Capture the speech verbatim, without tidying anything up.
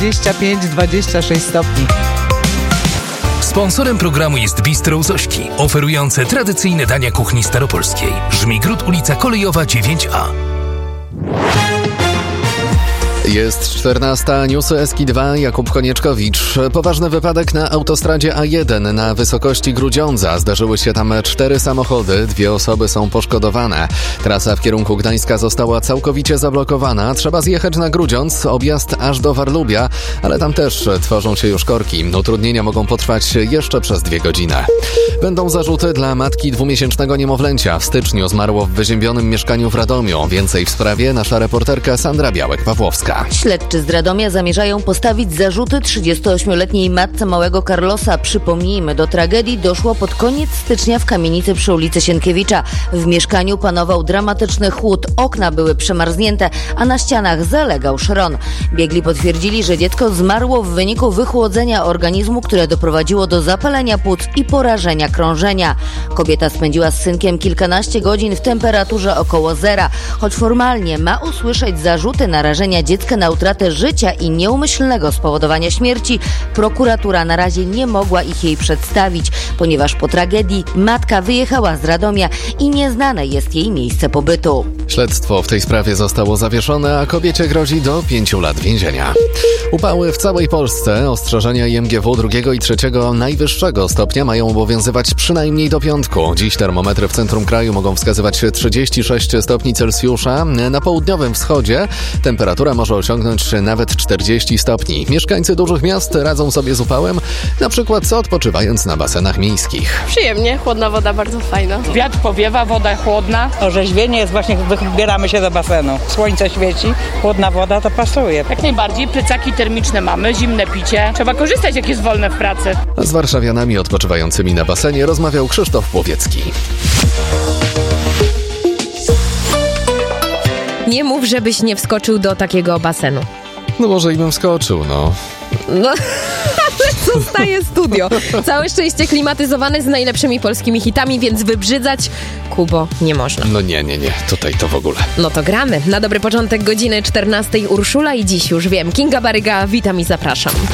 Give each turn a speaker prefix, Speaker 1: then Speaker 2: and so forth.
Speaker 1: dwadzieścia pięć dwadzieścia sześć stopni.
Speaker 2: Sponsorem programu jest Bistro Zośki, oferujące tradycyjne dania kuchni staropolskiej. Żmigród, ulica Kolejowa dziewięć A.
Speaker 3: Jest czternasta, newsy Eski dwa, Jakub Konieczkowicz. Poważny wypadek na autostradzie A jeden na wysokości Grudziądza. Zdarzyły się tam cztery samochody, dwie osoby są poszkodowane. Trasa w kierunku Gdańska została całkowicie zablokowana. Trzeba zjechać na Grudziądz, objazd aż do Warlubia, ale tam też tworzą się już korki. Utrudnienia mogą potrwać jeszcze przez dwie godziny. Będą zarzuty dla matki dwumiesięcznego niemowlęcia. W styczniu zmarło w wyziębionym mieszkaniu w Radomiu. Więcej w sprawie nasza reporterka Sandra Białek-Pawłowska.
Speaker 4: Śledczy z Radomia zamierzają postawić zarzuty trzydziestoośmioletniej matce małego Carlosa. Przypomnijmy, do tragedii doszło pod koniec stycznia w kamienicy przy ulicy Sienkiewicza. W mieszkaniu panował dramatyczny chłód, okna były przemarznięte, a na ścianach zalegał szron. Biegli potwierdzili, że dziecko zmarło w wyniku wychłodzenia organizmu, które doprowadziło do zapalenia płuc i porażenia krążenia. Kobieta spędziła z synkiem kilkanaście godzin w temperaturze około zera. Choć formalnie ma usłyszeć zarzuty narażenia dziecka na utratę życia i nieumyślnego spowodowania śmierci, prokuratura na razie nie mogła ich jej przedstawić, ponieważ po tragedii matka wyjechała z Radomia i nieznane jest jej miejsce pobytu.
Speaker 3: Śledztwo w tej sprawie zostało zawieszone, a kobiecie grozi do pięciu lat więzienia. Upały w całej Polsce. Ostrzeżenia I M G W drugiego i trzeciego najwyższego stopnia mają obowiązywać przynajmniej do piątku. Dziś termometry w centrum kraju mogą wskazywać trzydzieści sześć stopni Celsjusza. Na południowym wschodzie temperatura może osiągnąć nawet czterdzieści stopni. Mieszkańcy dużych miast radzą sobie z upałem, na przykład odpoczywając na basenach miejskich.
Speaker 5: Przyjemnie, chłodna woda, bardzo fajna.
Speaker 6: Wiatr powiewa, woda chłodna. Orzeźwienie jest właśnie, wybieramy się do basenu. Słońce świeci, chłodna woda to pasuje.
Speaker 7: Jak najbardziej, plecaki termiczne mamy, zimne picie. Trzeba korzystać, jak jest wolne w pracy.
Speaker 3: Z warszawianami odpoczywającymi na basenie rozmawiał Krzysztof Płowiecki.
Speaker 8: Nie mów, żebyś nie wskoczył do takiego basenu.
Speaker 3: No może i bym wskoczył, no.
Speaker 8: No, ale zostaje studio. Całe szczęście klimatyzowane z najlepszymi polskimi hitami, więc wybrzydzać, Kubo, nie można.
Speaker 3: No nie, nie, nie, tutaj to w ogóle.
Speaker 8: No to gramy. Na dobry początek godziny czternastej Urszula i dziś już wiem, Kinga Baryga, witam i zapraszam.